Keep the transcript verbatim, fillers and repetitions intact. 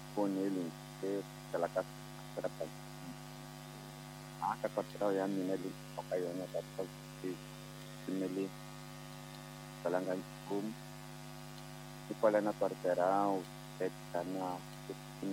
fonele se kalaka trata aka kotara ya mina le ka yona data simele kalanga boom ipala na kwartera u etana